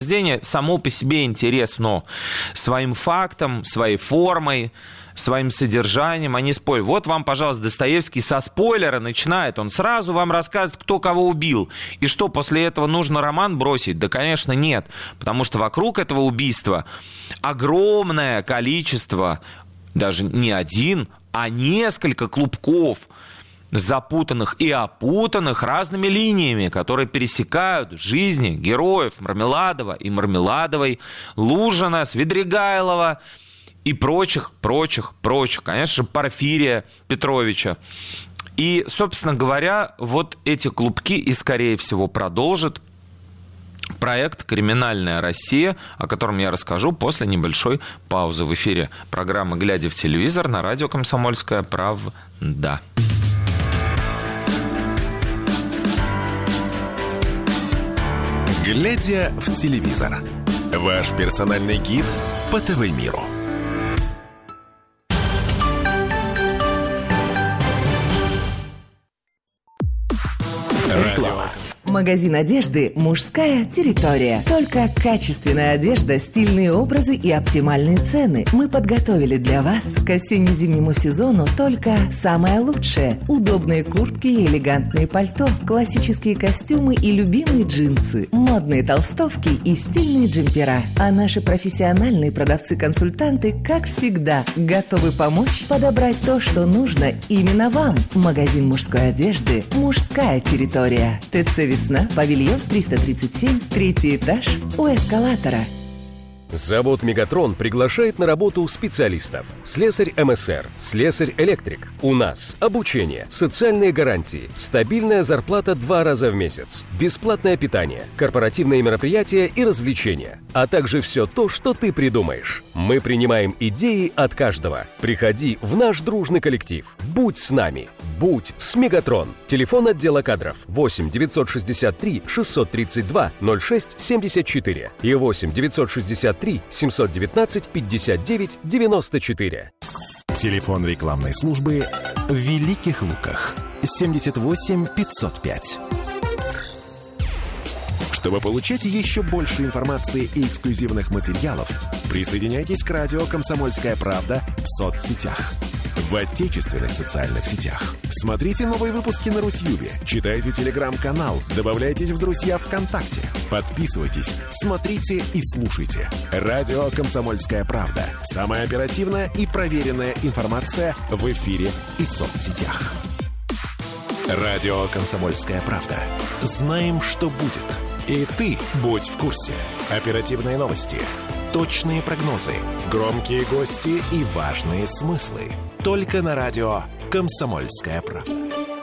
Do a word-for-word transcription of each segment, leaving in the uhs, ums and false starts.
само по себе интересно своим фактом, своей формой, своим содержанием, а не спойлер. Вот вам, пожалуйста, Достоевский со спойлера начинает. Он сразу вам рассказывает, кто кого убил. И что, после этого нужно роман бросить? Да, конечно, нет. Потому что вокруг этого убийства огромное количество, даже не один, а несколько клубков, запутанных и опутанных разными линиями, которые пересекают жизни героев Мармеладова и Мармеладовой, Лужина, Свидригайлова и прочих, прочих, прочих. Конечно же, Порфирия Петровича. И, собственно говоря, вот эти клубки и, скорее всего, продолжит проект «Криминальная Россия», о котором я расскажу после небольшой паузы в эфире программы «Глядя в телевизор» на радио «Комсомольская правда». «Глядя в телевизор» – ваш персональный гид по ТВ-миру. Реклама. Магазин одежды «Мужская территория». Только качественная одежда, стильные образы и оптимальные цены. Мы подготовили для вас к осенне-зимнему сезону только самое лучшее. Удобные куртки и элегантные пальто, классические костюмы и любимые джинсы, модные толстовки и стильные джемпера. А наши профессиональные продавцы-консультанты, как всегда, готовы помочь подобрать то, что нужно именно вам. Магазин мужской одежды «Мужская территория». ТЦ «Весна», павильон триста тридцать семь, третий этаж, у эскалатора. Завод «Мегатрон» приглашает на работу специалистов. Слесарь МСР, слесарь-электрик. У нас обучение, социальные гарантии, стабильная зарплата два раза в месяц, бесплатное питание, корпоративные мероприятия и развлечения, а также все то, что ты придумаешь. Мы принимаем идеи от каждого. Приходи в наш дружный коллектив. Будь с нами. Будь с «Мегатрон». Телефон отдела кадров восемь девятьсот шестьдесят три шестьсот тридцать два ноль шесть семьдесят четыре и восемь девятьсот шестьдесят три семьсот девятнадцать пятьдесят девять девяносто четыре. Телефон рекламной службы в Великих Луках семьдесят восемь пятьсот пять. Чтобы получать еще больше информации и эксклюзивных материалов, присоединяйтесь к радио «Комсомольская правда» в соцсетях. В отечественных социальных сетях. Смотрите новые выпуски на Рутьюбе, читайте телеграм-канал, добавляйтесь в друзья ВКонтакте, подписывайтесь, смотрите и слушайте. Радио «Комсомольская правда». Самая оперативная и проверенная информация в эфире и соцсетях. Радио «Комсомольская правда». Знаем, что будет. И ты будь в курсе. Оперативные новости, точные прогнозы, громкие гости и важные смыслы. Только на радио «Комсомольская правда».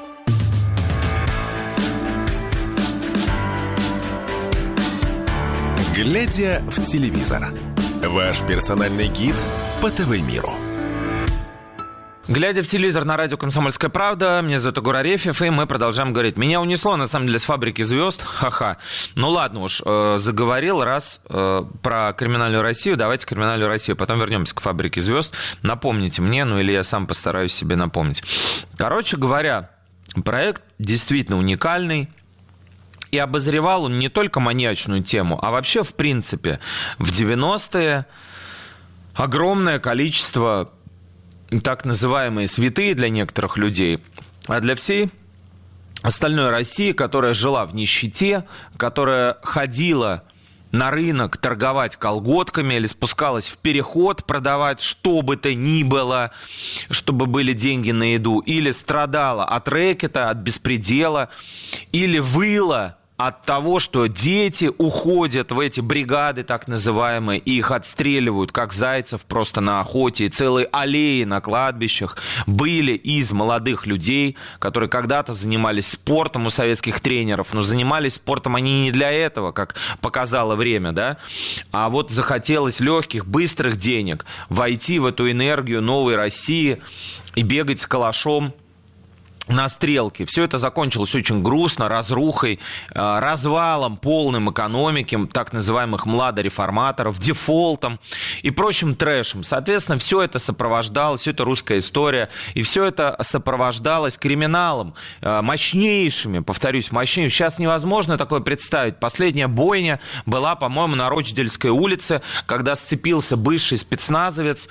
Глядя в телевизор. Ваш персональный гид по ТВ-миру. Глядя в телевизор на радио «Комсомольская правда», меня зовут Егор Арефьев, и мы продолжаем говорить. Меня унесло, на самом деле, с фабрики звезд, ха-ха. Ну ладно уж, э, заговорил раз э, про «Криминальную Россию», давайте «Криминальную Россию», потом вернемся к фабрике звезд. Напомните мне, ну или я сам постараюсь себе напомнить. Короче говоря, проект действительно уникальный. И обозревал он не только маньячную тему, а вообще, в принципе, в девяностые огромное количество так называемые святые для некоторых людей, а для всей остальной России, которая жила в нищете, которая ходила на рынок торговать колготками или спускалась в переход продавать что бы то ни было, чтобы были деньги на еду, или страдала от рэкета, от беспредела, или выла от того, что дети уходят в эти бригады так называемые, и их отстреливают, как зайцев просто на охоте, и целые аллеи на кладбищах были из молодых людей, которые когда-то занимались спортом у советских тренеров, но занимались спортом они не для этого, как показало время, да, а вот захотелось легких, быстрых денег, войти в эту энергию новой России и бегать с калашом на стрелке. Все это закончилось очень грустно, разрухой, развалом полным экономики, так называемых младореформаторов, дефолтом и прочим трэшем. Соответственно, все это сопровождалось, все это русская история, и все это сопровождалось криминалом, мощнейшими, повторюсь, мощнейшими. Сейчас невозможно такое представить. Последняя бойня была, по-моему, на Рочдельской улице, когда сцепился бывший спецназовец,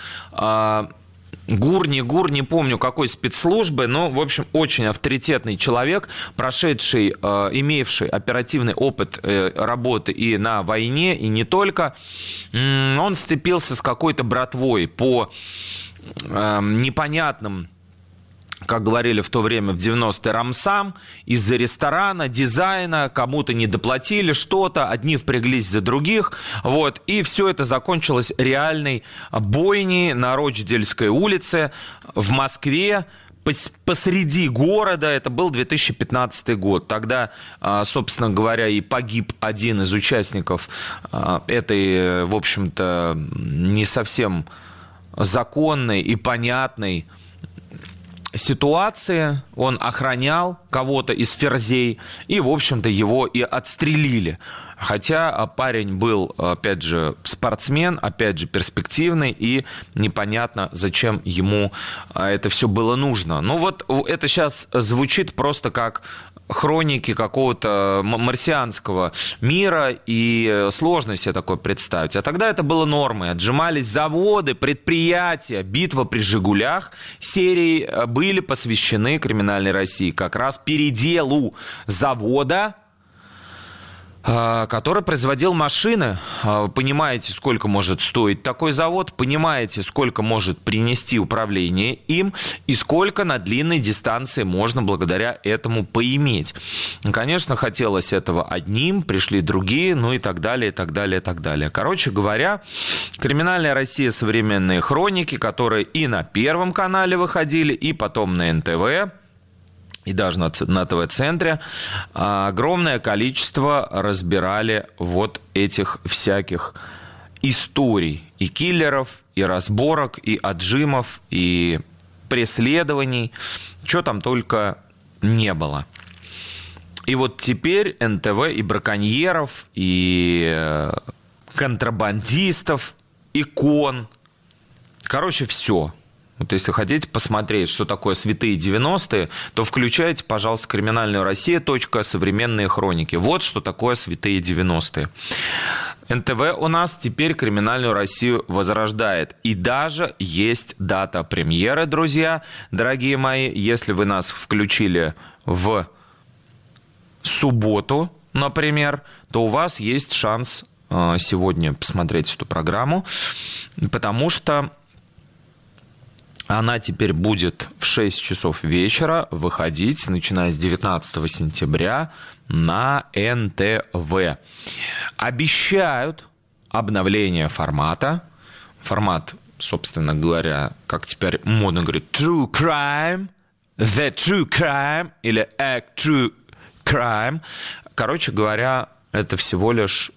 ГУР, не ГУР, не помню какой спецслужбы, но, в общем, очень авторитетный человек, прошедший, э, имевший оперативный опыт э, работы и на войне, и не только. М-м, он сцепился с какой-то братвой по э, непонятным, как говорили в то время, в девяностые, рамсам, из-за ресторана, дизайна, кому-то не доплатили что-то, одни впряглись за других, вот, и все это закончилось реальной бойней на Рочдельской улице в Москве, посреди города. Это был две тысячи пятнадцатый год. Тогда, собственно говоря, и погиб один из участников этой, в общем-то, не совсем законной и понятной ситуации. Он охранял кого-то из ферзей, и, в общем-то, его и отстрелили. Хотя парень был, опять же, спортсмен, опять же, перспективный, и непонятно, зачем ему это все было нужно. Ну вот это сейчас звучит просто как хроники какого-то марсианского мира, и сложно себе такое представить. А тогда это было нормой. Отжимались заводы, предприятия, битва при «Жигулях» серии были посвящены криминальной России. Как раз переделу завода, который производил машины. Понимаете, сколько может стоить такой завод, понимаете, сколько может принести управление им, и сколько на длинной дистанции можно благодаря этому поиметь. Конечно, хотелось этого одним, пришли другие, ну и так далее, и так далее, и так далее. Короче говоря, «Криминальная Россия. Современные хроники», которые и на Первом канале выходили, и потом на эн тэ вэ, и даже на, на ТВ-центре, огромное количество разбирали вот этих всяких историй. И киллеров, и разборок, и отжимов, и преследований. Чего там только не было. И вот теперь эн тэ вэ и браконьеров, и контрабандистов, икон. Короче, все. Вот если хотите посмотреть, что такое святые девяностые, то включайте, пожалуйста, «Криминальную Россию. Современные хроники». Вот что такое святые девяностые. эн тэ вэ у нас теперь «Криминальную Россию» возрождает. И даже есть дата премьеры, друзья, дорогие мои. Если вы нас включили в субботу, например, то у вас есть шанс сегодня посмотреть эту программу, потому что она теперь будет в шесть часов вечера выходить, начиная с девятнадцатого сентября, на эн тэ вэ. Обещают обновление формата. Формат, собственно говоря, как теперь модно говорить, True Crime, The True Crime или A True Crime. Короче говоря, это всего лишь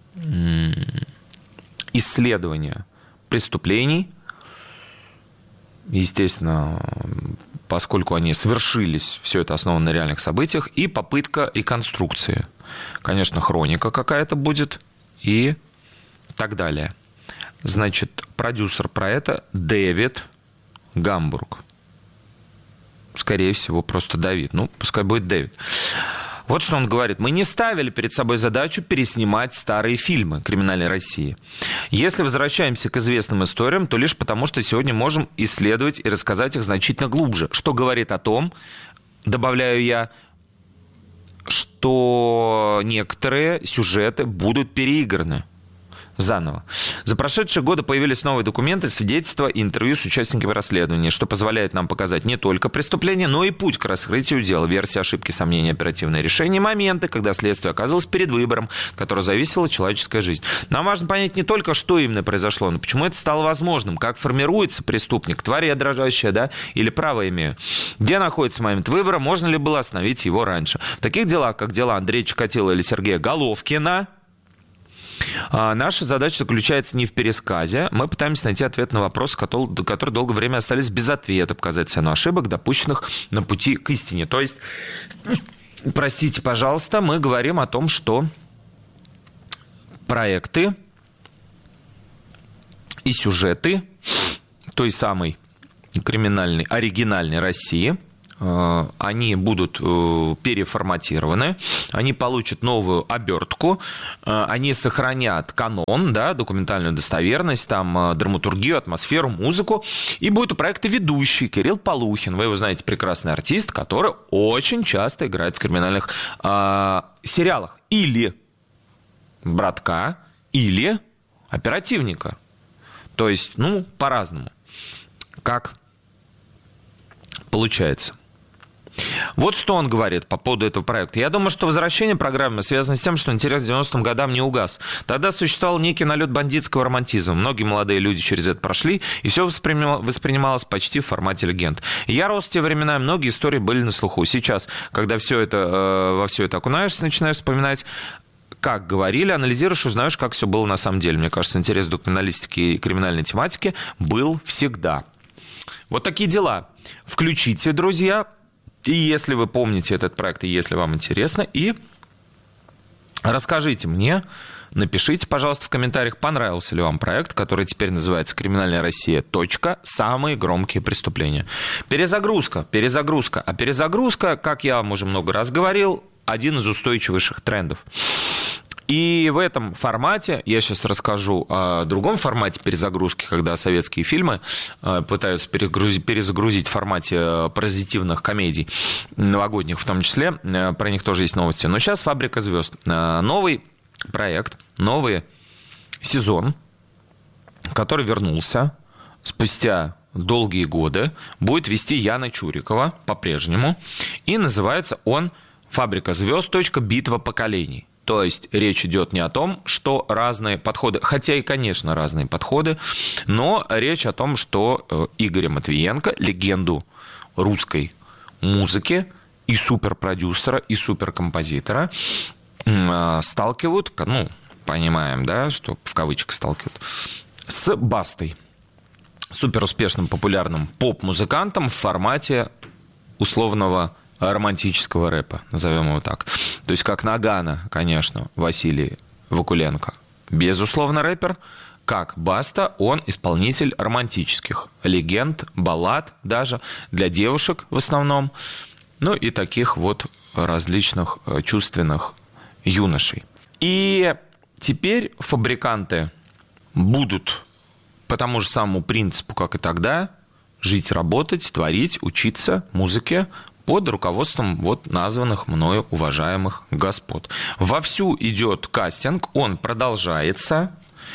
исследование преступлений. Естественно, поскольку они совершились, все это основано на реальных событиях, и попытка реконструкции. Конечно, хроника какая-то будет и так далее. Значит, продюсер проекта Дэвид Гамбург. Скорее всего, просто Давид. Ну, пускай будет Дэвид. Вот что он говорит. Мы не ставили перед собой задачу переснимать старые фильмы «Криминальной России». Если возвращаемся к известным историям, то лишь потому, что сегодня можем исследовать и рассказать их значительно глубже. Что говорит о том, добавляю я, что некоторые сюжеты будут переиграны заново. За прошедшие годы появились новые документы, свидетельства и интервью с участниками расследования, что позволяет нам показать не только преступление, но и путь к раскрытию дела, версии, ошибки, сомнения, оперативное решение, моменты, когда следствие оказалось перед выбором, от которого зависела человеческая жизнь. Нам важно понять не только, что именно произошло, но почему это стало возможным, как формируется преступник, тварь я дрожащая, да, или право имею, где находится момент выбора, можно ли было остановить его раньше. В таких делах, как дела Андрея Чикатило или Сергея Головкина, А наша задача заключается не в пересказе. Мы пытаемся найти ответ на вопросы, которые, которые долгое время остались без ответа, показать цену ошибок, допущенных на пути к истине. То есть, простите, пожалуйста, мы говорим о том, что проекты и сюжеты той самой криминальной, оригинальной России, они будут переформатированы, они получат новую обертку, они сохранят канон, да, документальную достоверность, там, драматургию, атмосферу, музыку. И будет у проекта ведущий Кирилл Полухин. Вы его знаете, прекрасный артист, который очень часто играет в криминальных э, сериалах. Или братка, или оперативника. То есть, ну, по-разному. Как получается. Вот что он говорит по поводу этого проекта. Я думаю, что возвращение программы связано с тем, что интерес к девяностым годам не угас. Тогда существовал некий налет бандитского романтизма. Многие молодые люди через это прошли, и все воспринималось почти в формате легенд. Я рос в те времена, и многие истории были на слуху. Сейчас, когда все это, э, во все это окунаешься, начинаешь вспоминать, как говорили, анализируешь, узнаешь, как все было на самом деле. Мне кажется, интерес к документалистике и криминальной тематике был всегда. Вот такие дела. Включите, друзья. И если вы помните этот проект, и если вам интересно, и расскажите мне, напишите, пожалуйста, в комментариях, понравился ли вам проект, который теперь называется «Криминальная Россия. Точка. Самые громкие преступления». Перезагрузка, перезагрузка. А перезагрузка, как я вам уже много раз говорил, один из устойчивейших трендов. И в этом формате, я сейчас расскажу о другом формате перезагрузки, когда советские фильмы пытаются перегрузить, перезагрузить в формате паразитивных комедий, новогодних в том числе, про них тоже есть новости. Но сейчас «Фабрика звезд». Новый проект, новый сезон, который вернулся спустя долгие годы, будет вести Яна Чурикова по-прежнему. И называется он «Фабрика звезд. Битва поколений». То есть речь идет не о том, что разные подходы, хотя и, конечно, разные подходы, но речь о том, что Игоря Матвиенко, легенду русской музыки, и суперпродюсера, и суперкомпозитора, сталкивают, ну, понимаем, да, что в кавычках сталкивают, с Бастой, суперуспешным популярным поп-музыкантом в формате условного романтического рэпа, назовем его так. То есть как Нагано, конечно, Василий Вакуленко, безусловно, рэпер, как Баста, он исполнитель романтических легенд, баллад даже, для девушек в основном, ну и таких вот различных чувственных юношей. И теперь фабриканты будут по тому же самому принципу, как и тогда, жить, работать, творить, учиться музыке, под руководством вот названных мною уважаемых господ. Вовсю идет кастинг, он продолжается.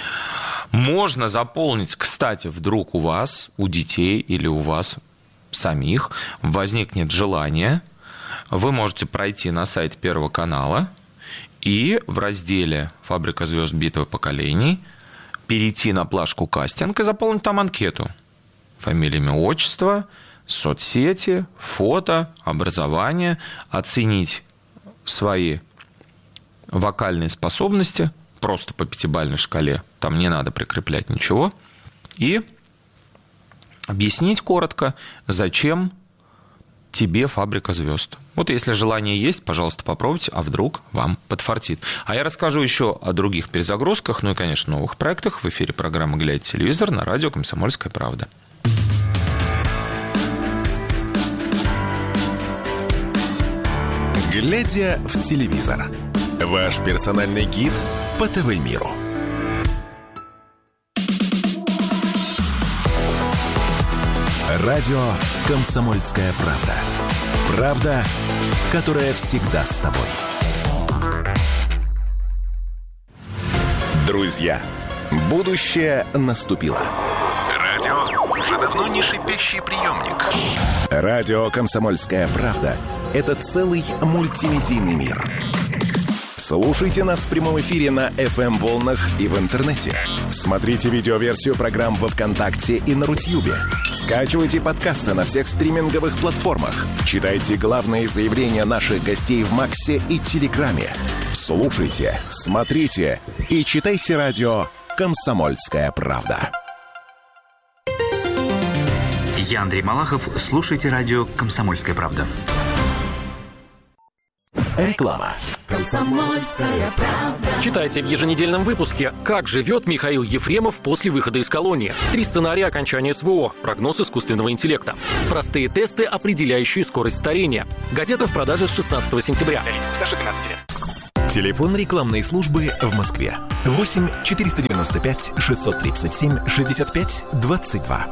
Можно заполнить, кстати, вдруг у вас, у детей или у вас самих возникнет желание, вы можете пройти на сайт Первого канала и в разделе «Фабрика звезд. Битва поколений» перейти на плашку «Кастинг» и заполнить там анкету. Фамилия, имя, отчество, соцсети, фото, образование, оценить свои вокальные способности просто по пятибалльной шкале, там не надо прикреплять ничего, и объяснить коротко, зачем тебе «Фабрика звезд». Вот если желание есть, пожалуйста, попробуйте, а вдруг вам подфартит. А я расскажу еще о других перезагрузках, ну и, конечно, новых проектах в эфире программы «Глядя телевизор» на радио «Комсомольская правда». «Глядя в телевизор» – ваш персональный гид по ТВ-миру. Радио «Комсомольская правда». Правда, которая всегда с тобой. Друзья, будущее наступило. Радио уже давно не шипящий приемник. Радио «Комсомольская правда» — это целый мультимедийный мир. Слушайте нас в прямом эфире на эф эм-волнах и в интернете. Смотрите видеоверсию программ во ВКонтакте и на Рутьюбе. Скачивайте подкасты на всех стриминговых платформах. Читайте главные заявления наших гостей в Максе и Телеграме. Слушайте, смотрите и читайте радио «Комсомольская правда». Я Андрей Малахов. Слушайте радио «Комсомольская правда». Реклама. «Комсомольская правда». Читайте в еженедельном выпуске, как живет Михаил Ефремов после выхода из колонии. Три сценария окончания эс вэ о, прогноз искусственного интеллекта. Простые тесты, определяющие скорость старения. Газета в продаже с шестнадцатого сентября. старше двенадцати лет. Телефон рекламной службы в Москве. восемь четыреста девяносто пять шестьсот тридцать семь шестьдесят пять двадцать два.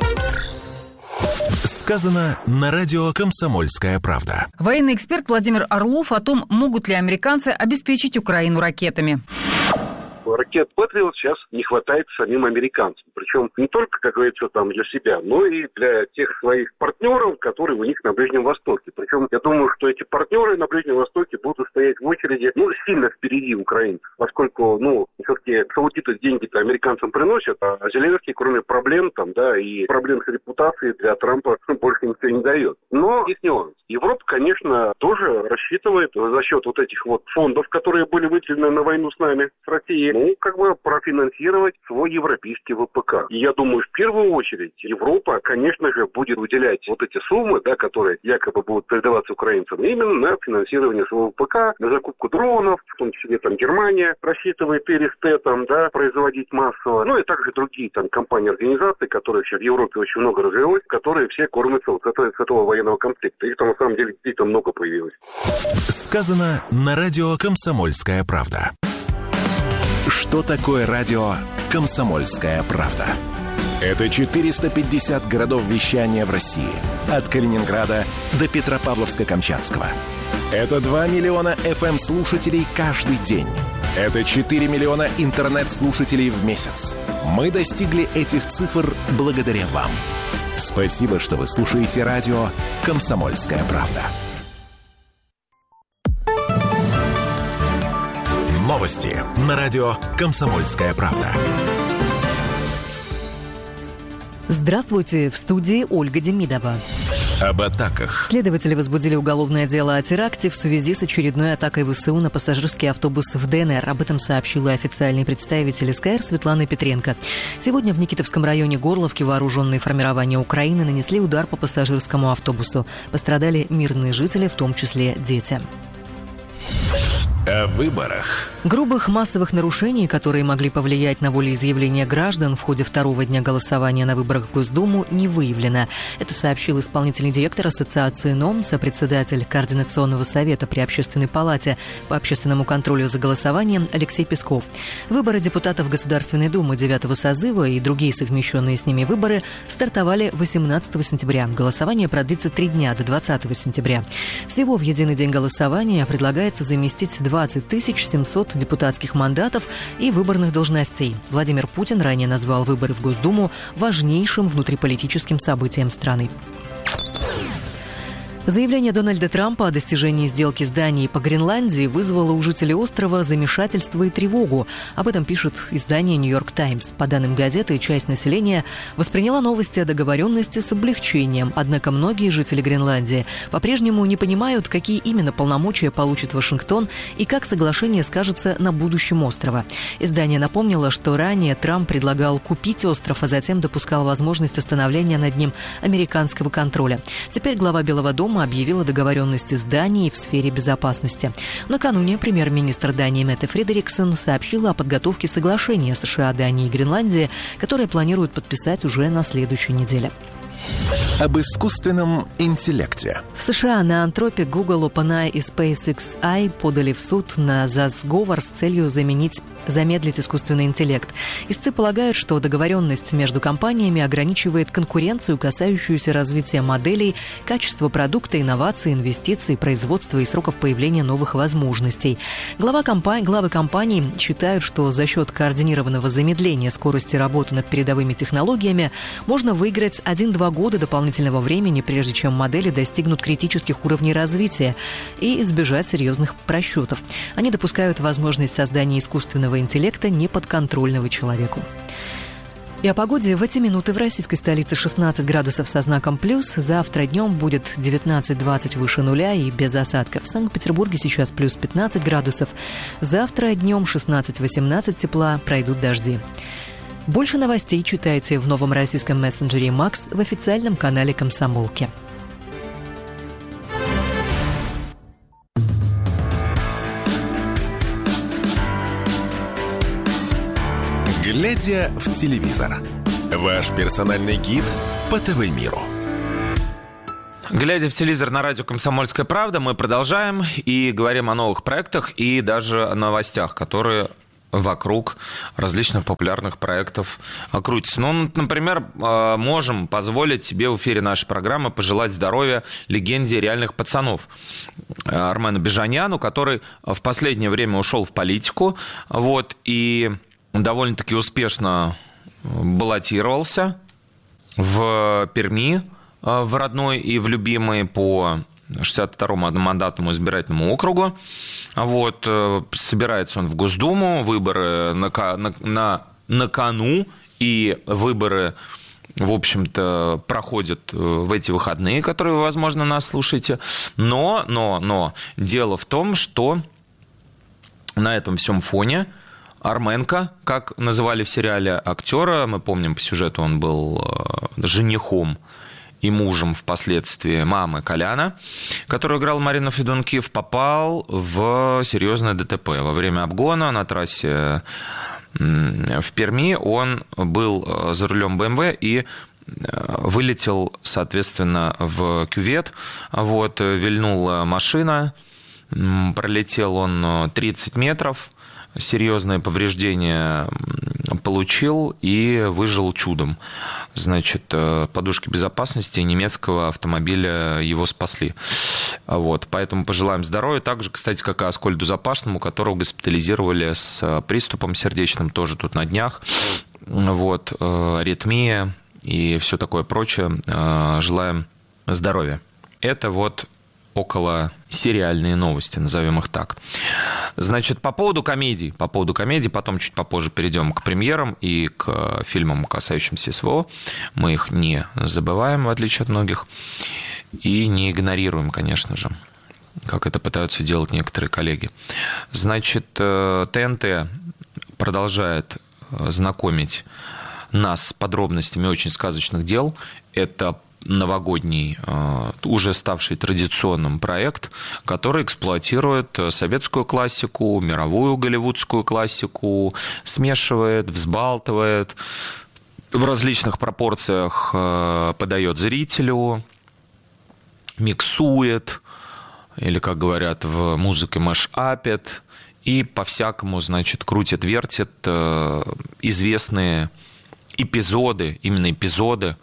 Сказано на радио «Комсомольская правда». Военный эксперт Владимир Орлов о том, могут ли американцы обеспечить Украину ракетами. Ракет «Патриот» сейчас не хватает самим американцам. Причем не только, как говорится, там для себя, но и для тех своих партнеров, которые у них на Ближнем Востоке. Причем я думаю, что эти партнеры на Ближнем Востоке будут стоять в очереди, ну, сильно впереди украинцев. Поскольку, ну, все-таки саудиты деньги-то американцам приносят, а Зеленский, кроме проблем там, да, и проблем с репутацией для Трампа, ну, больше ничего не дает. Но есть нюанс. Европа, конечно, тоже рассчитывает за счет вот этих вот фондов, которые были выделены на войну с нами, с Россией, ну, как бы профинансировать свой европейский вэ пэ ка. И я думаю, в первую очередь Европа, конечно же, будет выделять вот эти суммы, да, которые якобы будут передаваться украинцам, именно на финансирование своего вэ пэ ка, на закупку дронов, в том числе там Германия рассчитывает ИРИС-Т там, да, производить массово, ну и также другие там компании, организации, которые еще в Европе очень много развилось, которые все кормятся вот с этого, с этого военного конфликта. Их там на самом деле действительно много появилось. Сказано на радио «Комсомольская правда». Что такое радио «Комсомольская правда»? Это четыреста пятьдесят городов вещания в России. От Калининграда до Петропавловска-Камчатского. Это два миллиона эф эм-слушателей каждый день. Это четыре миллиона интернет-слушателей в месяц. Мы достигли этих цифр благодаря вам. Спасибо, что вы слушаете радио «Комсомольская правда». Новости на радио «Комсомольская правда». Здравствуйте, в студии Ольга Демидова. Об атаках. Следователи возбудили уголовное дело о теракте в связи с очередной атакой вэ эс у на пассажирский автобус в дэ эн эр. Об этом сообщила официальный представитель эс ка эр Светлана Петренко. Сегодня в Никитовском районе Горловки вооруженные формирования Украины нанесли удар по пассажирскому автобусу. Пострадали мирные жители, в том числе дети. О выборах. Грубых массовых нарушений, которые могли повлиять на волеизъявление граждан в ходе второго дня голосования на выборах в Госдуму, не выявлено. Это сообщил исполнительный директор Ассоциации НОМ, сопредседатель Координационного совета при Общественной палате по общественному контролю за голосованием Алексей Песков. Выборы депутатов Государственной Думы девятого созыва и другие совмещенные с ними выборы стартовали восемнадцатого сентября. Голосование продлится три дня, до двадцатого сентября. Всего в единый день голосования предлагается заместить двадцать тысяч семьсот депутатских мандатов и выборных должностей. Владимир Путин ранее назвал выборы в Госдуму важнейшим внутриполитическим событием страны. Заявление Дональда Трампа о достижении сделки с Данией по Гренландии вызвало у жителей острова замешательство и тревогу. Об этом пишет издание «Нью-Йорк Таймс». По данным газеты, часть населения восприняла новости о договоренности с облегчением. Однако многие жители Гренландии по-прежнему не понимают, какие именно полномочия получит Вашингтон и как соглашение скажется на будущем острова. Издание напомнило, что ранее Трамп предлагал купить остров, а затем допускал возможность установления над ним американского контроля. Теперь глава Белого дома объявила договоренности с Данией в сфере безопасности. Накануне премьер-министр Дании Метте Фредериксон сообщила о подготовке соглашения США, Дании и Гренландии, которое планируют подписать уже на следующей неделе. Об искусственном интеллекте. В США на Anthropic, Google, OpenAI и SpaceX подали в суд на за сговор с целью заменить, замедлить искусственный интеллект. Истцы полагают, что договоренность между компаниями ограничивает конкуренцию, касающуюся развития моделей, качества продукта, инноваций, инвестиций, производства и сроков появления новых возможностей. Глава компании, главы компаний считают, что за счет координированного замедления скорости работы над передовыми технологиями можно выиграть один-два года дополнительного дополнительного времени, прежде чем модели достигнут критических уровней развития, и избежать серьезных просчетов. Они допускают возможность создания искусственного интеллекта, неподконтрольного человеку. И о погоде. В эти минуты в российской столице шестнадцать градусов со знаком плюс. Завтра днем будет девятнадцать-двадцать выше нуля и без осадков. В Санкт-Петербурге сейчас плюс пятнадцать градусов. Завтра днем шестнадцать-восемнадцать тепла, пройдут дожди. Больше новостей читайте в новом российском мессенджере «Макс» в официальном канале «Комсомолки». «Глядя в телевизор» – ваш персональный гид по ТВ-миру. Глядя в телевизор на радио «Комсомольская правда», мы продолжаем и говорим о новых проектах и даже о новостях, которые вокруг различных популярных проектов крутятся. Ну, например, можем позволить себе в эфире нашей программы пожелать здоровья легенде реальных пацанов Армену Бежаняну, который в последнее время ушел в политику, вот, и довольно-таки успешно баллотировался в Перми, в родной и в любимой по шестьдесят второму одномандатному избирательному округу. Вот, собирается он в Госдуму, выборы на, на, на, на кону, и выборы, в общем-то, проходят в эти выходные, которые вы, возможно, нас слушаете. Но, но, но, дело в том, что на этом всем фоне Арменко, как называли в сериале актера, мы помним по сюжету, он был женихом и мужем впоследствии мамы Коляна, которую играл Марина Федункив, попал в серьезное ДТП. Во время обгона на трассе в Перми он был за рулем бэ эм вэ и вылетел, соответственно, в кювет. Вот, вильнула машина, пролетел он тридцать метров, серьезные повреждения получил и выжил чудом. Значит, подушки безопасности немецкого автомобиля его спасли. Вот, поэтому пожелаем здоровья. Так же, кстати, как и Аскольду Запашному, которого госпитализировали с приступом сердечным тоже тут на днях. Вот, аритмия и все такое прочее. Желаем здоровья. Это вот около сериальные новости, назовем их так. Значит, по поводу комедий, по поводу комедий, потом чуть попозже перейдем к премьерам и к фильмам, касающимся СВО. Мы их не забываем, в отличие от многих, и не игнорируем, конечно же, как это пытаются делать некоторые коллеги. Значит, ТНТ продолжает знакомить нас с подробностями очень сказочных дел. Это новогодний, уже ставший традиционным проект, который эксплуатирует советскую классику, мировую голливудскую классику, смешивает, взбалтывает, в различных пропорциях подает зрителю, миксует, или, как говорят в музыке, мэш-апит, и по-всякому, значит, крутит, вертит известные эпизоды, именно эпизоды,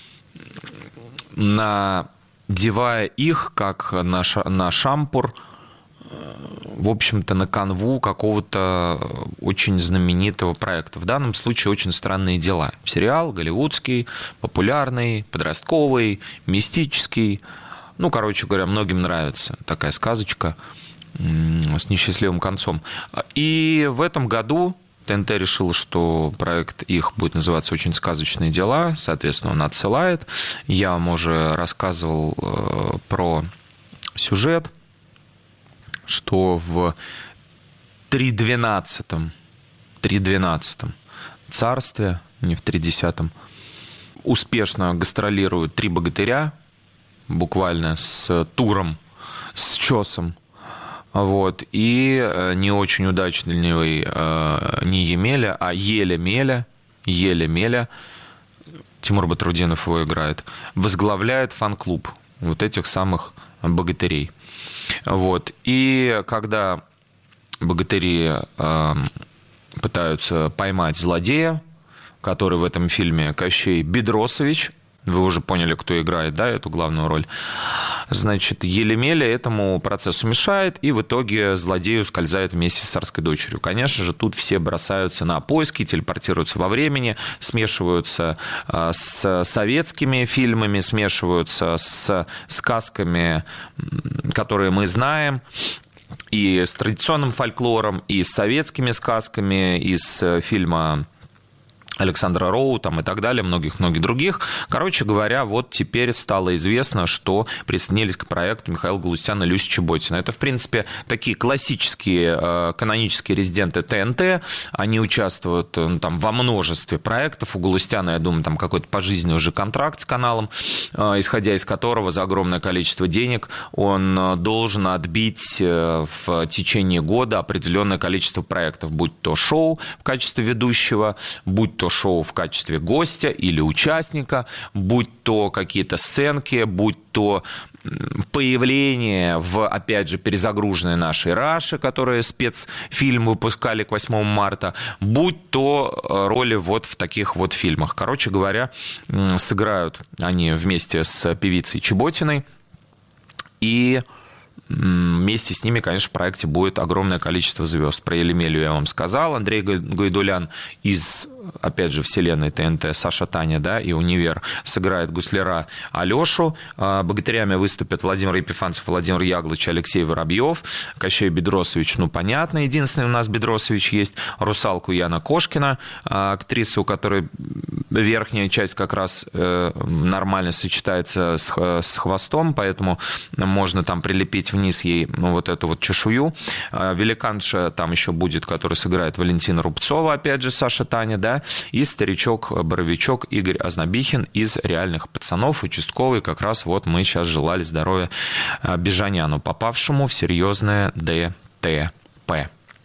надевая их как на, ша- на шампур, в общем-то, на канву какого-то очень знаменитого проекта. В данном случае «Очень странные дела». Сериал голливудский, популярный, подростковый, мистический. Ну, короче говоря, многим нравится такая сказочка с несчастливым концом. И в этом году ТНТ решил, что проект их будет называться «Очень сказочные дела», соответственно, он отсылает. Я вам уже рассказывал э, про сюжет, что в тридцатом двенадцатом царстве, не в тридцатом, успешно гастролируют три богатыря, буквально с туром, с чесом. Вот, и не очень удачный не Емеля, а Еля-Меля, Еля-Меля, Тимур Батрудинов его играет, возглавляет фан-клуб вот этих самых богатырей. Вот, и когда богатыри э, пытаются поймать злодея, который в этом фильме Кощей Бедросович, вы уже поняли, кто играет, да, эту главную роль. Значит, еле-меле этому процессу мешает, и в итоге злодей ускользает вместе с царской дочерью. Конечно же, тут все бросаются на поиски, телепортируются во времени, смешиваются с советскими фильмами, смешиваются с сказками, которые мы знаем, и с традиционным фольклором, и с советскими сказками, из фильма Александра Роу там, и так далее, многих-многих других. Короче говоря, вот теперь стало известно, что присоединились к проекту Михаил Галустян и Люся Чеботина. Это, в принципе, такие классические э, канонические резиденты ТНТ. Они участвуют ну, там, во множестве проектов. У Галустяна, я думаю, там какой-то пожизненный уже контракт с каналом, э, исходя из которого за огромное количество денег он должен отбить э, в течение года определенное количество проектов, будь то шоу в качестве ведущего, будь то шоу в качестве гостя или участника, будь то какие-то сценки, будь то появление в, опять же, перезагруженной нашей Раше, которые спецфильм выпускали к восьмому марта, будь то роли вот в таких вот фильмах. Короче говоря, сыграют они вместе с певицей Чеботиной, и вместе с ними, конечно, в проекте будет огромное количество звезд. Про Елемелю я вам сказал. Андрей Гайдулян из, опять же, вселенной ТНТ, Саша Таня, да, и Универ сыграет гусляра Алешу. Богатырями выступят Владимир Епифанцев, Владимир Яглыч, Алексей Воробьев. Кощей Бедросович, ну, понятно, единственный у нас Бедросович есть. Русалку Яна Кошкина, актриса, у которой верхняя часть как раз нормально сочетается с хвостом, поэтому можно там прилепить вниз ей ну, вот эту вот чешую. Великанша там еще будет, который сыграет Валентина Рубцова, опять же, Саша Таня, да, и старичок-боровичок Игорь Ознобихин из «Реальных пацанов», участковый, как раз вот мы сейчас желали здоровья Бежаняну, попавшему в серьезное ДТП.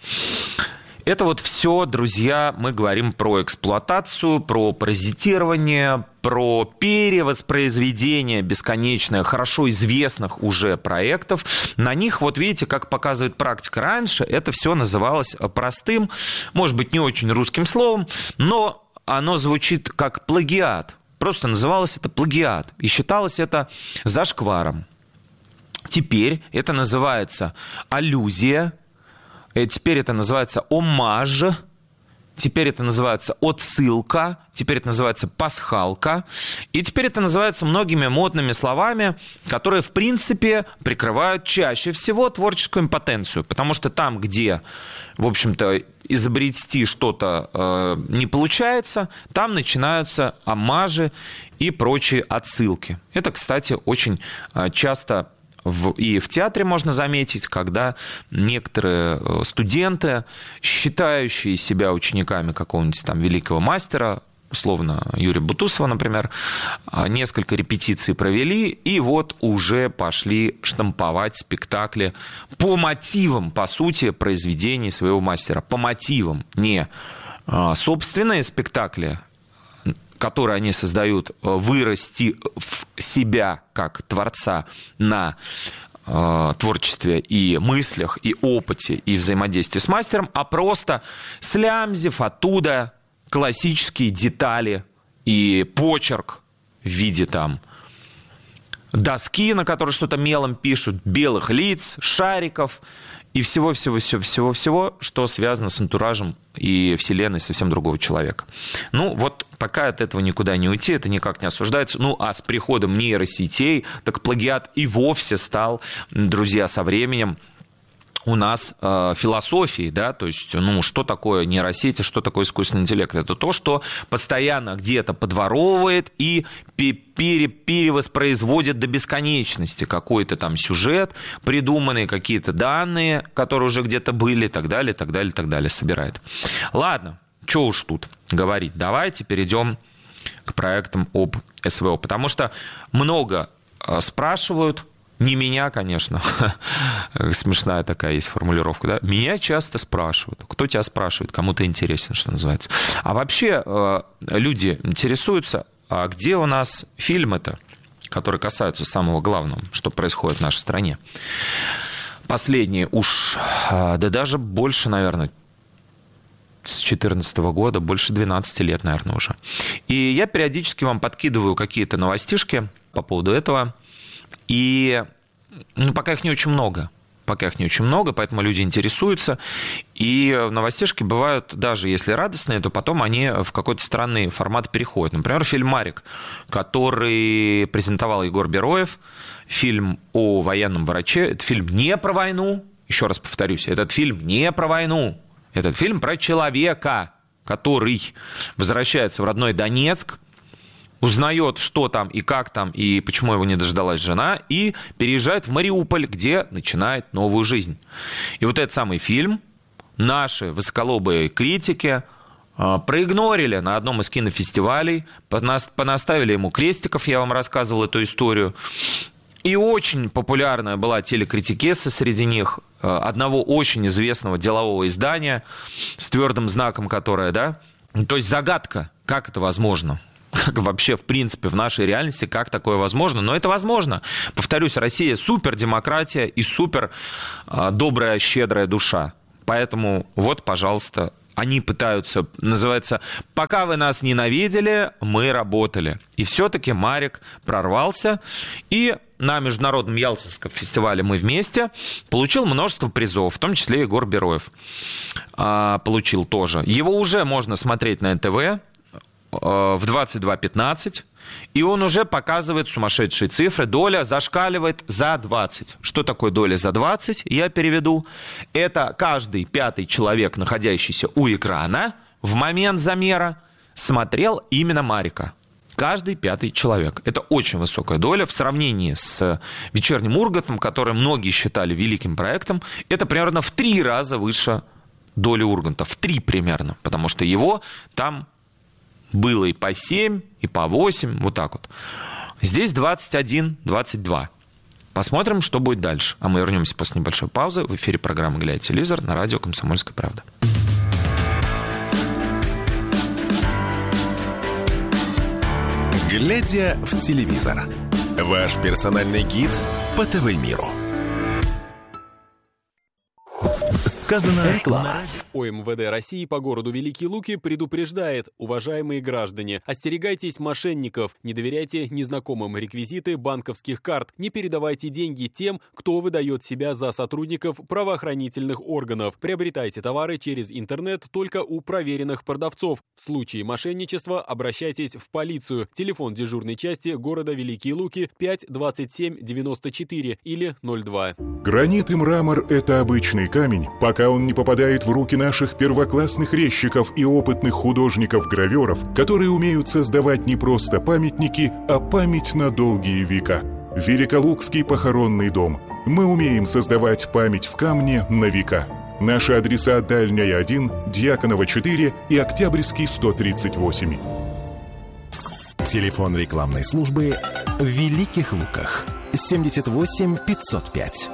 Это вот все, друзья, мы говорим про эксплуатацию, про паразитирование, про перевоспроизведение бесконечное хорошо известных уже проектов. На них, вот видите, как показывает практика, раньше это все называлось простым, может быть, не очень русским словом, но оно звучит как плагиат. Просто называлось это плагиат, и считалось это зашкваром. Теперь это называется аллюзия. Теперь это называется оммаж, теперь это называется отсылка, теперь это называется пасхалка, и теперь это называется многими модными словами, которые, в принципе, прикрывают чаще всего творческую импотенцию, потому что там, где, в общем-то, изобрести что-то э, не получается, там начинаются оммажи и прочие отсылки. Это, кстати, очень э, часто В, и в театре можно заметить, когда некоторые студенты, считающие себя учениками какого-нибудь там великого мастера, условно Юрия Бутусова, например, несколько репетиций провели, и вот уже пошли штамповать спектакли по мотивам, по сути, произведений своего мастера. По мотивам, не собственные спектакли, которые они создают, вырасти в себя как творца на э, творчестве и мыслях, и опыте, и взаимодействии с мастером, а просто слямзив оттуда классические детали и почерк в виде там доски, на которой что-то мелом пишут, белых лиц, шариков и всего-всего-всего-всего, что связано с антуражем и вселенной совсем другого человека. Ну, вот пока от этого никуда не уйти, это никак не осуждается. Ну, а с приходом нейросетей, так плагиат и вовсе стал, друзья, со временем у нас э, философии, да, то есть, ну, что такое нейросети, что такое искусственный интеллект? Это то, что постоянно где-то подворовывает и пере, перевоспроизводит до бесконечности какой-то там сюжет, придуманные какие-то данные, которые уже где-то были, и так далее, и так далее, и так далее, собирает. Ладно, что уж тут говорить, давайте перейдем к проектам об СВО, потому что много э, спрашивают. Не меня, конечно, смешная такая есть формулировка, да? Меня часто спрашивают. Кто тебя спрашивает? Кому-то интересно, что называется. А вообще люди интересуются, а где у нас фильмы-то, которые касаются самого главного, что происходит в нашей стране. Последние уж, да даже больше, наверное, с две тысячи четырнадцатого года, больше двенадцати лет, наверное, уже. И я периодически вам подкидываю какие-то новостишки по поводу этого. И ну, пока их не очень много. Пока их не очень много, поэтому люди интересуются. И новостишки бывают, даже если радостные, то потом они в какой-то странный формат переходят. Например, фильм «Марик», который презентовал Егор Бероев. Фильм о военном враче. Это фильм не про войну. Еще раз повторюсь, этот фильм не про войну. Этот фильм про человека, который возвращается в родной Донецк, узнает, что там и как там, и почему его не дождалась жена, и переезжает в Мариуполь, где начинает новую жизнь. И вот этот самый фильм наши высоколобые критики э, проигнорили на одном из кинофестивалей, понаставили ему крестиков, я вам рассказывал эту историю. И очень популярная была телекритикесса среди них, э, одного очень известного делового издания с твердым знаком, которое, да, то есть загадка, как это возможно. Как вообще, в принципе, в нашей реальности, как такое возможно? Но это возможно. Повторюсь, Россия супердемократия и супер э, добрая, щедрая душа. Поэтому вот, пожалуйста, они пытаются, называется, пока вы нас ненавидели, мы работали. И все-таки Марик прорвался. И на Международном Ялтинском фестивале «Мы вместе» получил множество призов, в том числе Егор Бероев э, получил тоже. Его уже можно смотреть на эн тэ вэ в двадцать два пятнадцать, и он уже показывает сумасшедшие цифры. Доля зашкаливает за двадцать. Что такое доля за двадцать? Я переведу. Это каждый пятый человек, находящийся у экрана в момент замера, смотрел именно Марика. Каждый пятый человек. Это очень высокая доля в сравнении с «Вечерним Ургантом», который многие считали великим проектом. Это примерно в три раза выше доли Урганта. В три примерно. Потому что его там было и по семь, и по восемь, вот так вот. Здесь двадцать один, двадцать два. Посмотрим, что будет дальше. А мы вернемся после небольшой паузы. В эфире программы «Глядя телевизор» на радио «Комсомольская правда». «Глядя в телевизор» – ваш персональный гид по ТВ-миру. Сказано реклама. О эм вэ дэ России по городу Великие Луки предупреждает: уважаемые граждане, остерегайтесь мошенников, не доверяйте незнакомым реквизиты банковских карт, не передавайте деньги тем, кто выдает себя за сотрудников правоохранительных органов. Приобретайте товары через интернет только у проверенных продавцов. В случае мошенничества обращайтесь в полицию. Телефон дежурной части города Великие Луки пять двадцать семь девяносто четыре или ноль два. Гранит и мрамор – это обычный камень, пока он не попадает в руки наших первоклассных резчиков и опытных художников-гравёров, которые умеют создавать не просто памятники, а память на долгие века. Великолукский похоронный дом. Мы умеем создавать память в камне на века. Наши адреса: Дальняя один, Дьяконова четыре и Октябрьский сто тридцать восемь. Телефон рекламной службы в Великих Луках. семьдесят восемь пятьсот пять.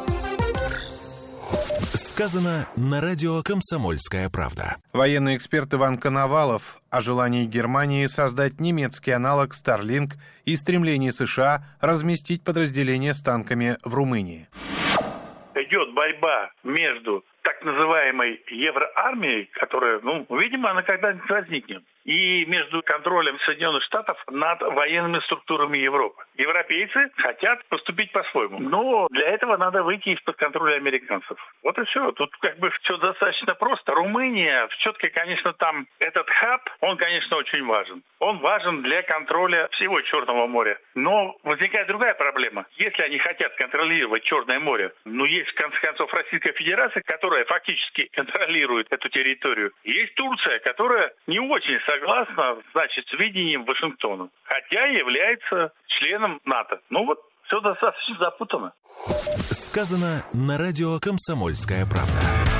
Сказано на радио «Комсомольская правда». Военный эксперт Иван Коновалов о желании Германии создать немецкий аналог Starlink и стремлении США разместить подразделения с танками в Румынии. Идет борьба между так называемой евроармией, которая, ну, видимо, она когда-нибудь возникнет, и между контролем Соединенных Штатов над военными структурами Европы. Европейцы хотят поступить по-своему, но для этого надо выйти из-под контроля американцев. Вот и все. Тут как бы все достаточно просто. Румыния, все-таки, конечно, там этот хаб, он, конечно, очень важен. Он важен для контроля всего Черного моря. Но возникает другая проблема. Если они хотят контролировать Черное море, ну, есть, в конце концов, Российская Федерация, которая фактически контролирует эту территорию. Есть Турция, которая не очень согласна, значит, с видением Вашингтона, хотя является членом НАТО. Ну вот, все достаточно запутано. Сказано на радио «Комсомольская правда».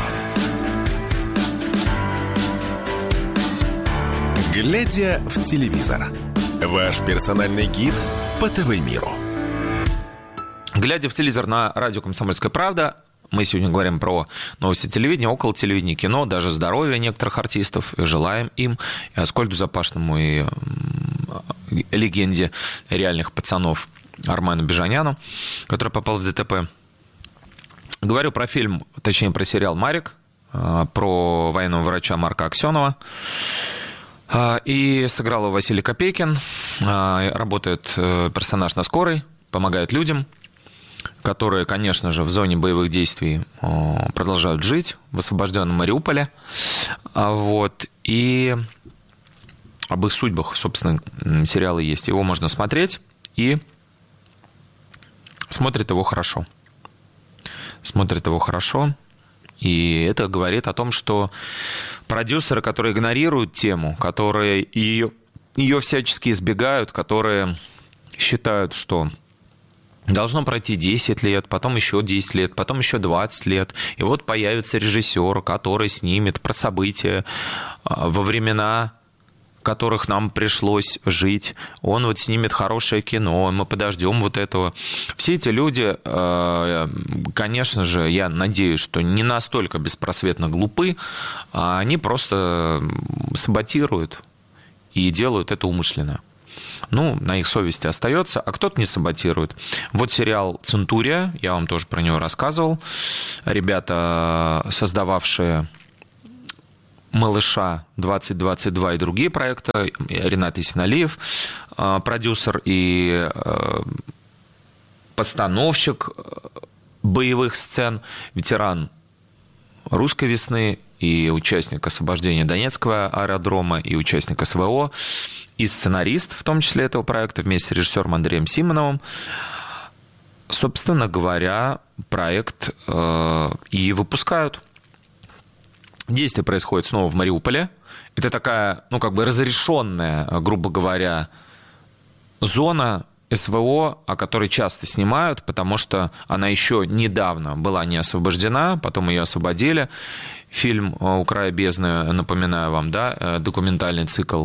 Глядя в телевизор. Ваш персональный гид по ТВ-миру. Глядя в телевизор на радио «Комсомольская правда», мы сегодня говорим про новости телевидения, около телевидения, кино, даже здоровье некоторых артистов. И желаем им, и Аскольду Запашному, и легенде реальных пацанов Армену Бежаняну, который попал в ДТП. Говорю про фильм, точнее про сериал «Марик», про военного врача Марка Аксенова. И сыграл его Василий Копейкин. Работает персонаж на скорой, помогает людям. которые, конечно же, в зоне боевых действий продолжают жить в освобожденном Мариуполе. Вот. И об их судьбах, собственно, сериалы есть. Его можно смотреть, и смотрит его хорошо. Смотрит его хорошо. И это говорит о том, что продюсеры, которые игнорируют тему, которые ее, ее всячески избегают, которые считают, что должно пройти десять лет, потом еще десять лет, потом еще двадцать лет, и вот появится режиссер, который снимет про события во времена, в которых нам пришлось жить. Он вот снимет хорошее кино, мы подождем вот этого. Все эти люди, конечно же, я надеюсь, что не настолько беспросветно глупы, а они просто саботируют и делают это умышленно. Ну, на их совести остается, а кто-то не саботирует. Вот сериал «Центурия», я вам тоже про него рассказывал. Ребята, создававшие «Малыша двадцать двадцать два» и другие проекты, Ренат Исеналиев, продюсер и постановщик боевых сцен, ветеран «Русской весны» и участник освобождения Донецкого аэродрома, и участник СВО, и сценарист, в том числе, этого проекта, вместе с режиссером Андреем Симоновым. Собственно говоря, проект э, и выпускают. Действие происходит снова в Мариуполе. Это такая, ну, как бы разрешенная, грубо говоря, зона СВО, о которой часто снимают, потому что она еще недавно была не освобождена, потом ее освободили. Фильм «У края бездны», напоминаю вам, да, документальный цикл